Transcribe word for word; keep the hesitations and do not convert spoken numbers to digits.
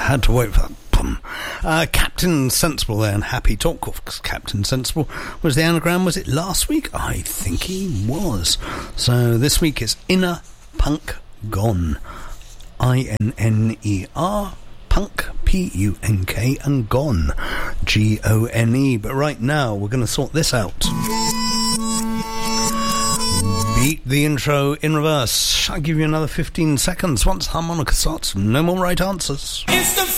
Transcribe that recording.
had to wait for that. Uh, Captain Sensible there, and Happy Talk. Captain Sensible was the anagram. Was it last week? I think he was. So this week it's Inner Punk Gone. I N N E R Punk, P U N K, and Gone, G O N E. But right now we're going to sort this out. Beat the intro in reverse. I'll give you another fifteen seconds once harmonica starts. No more right answers. It's the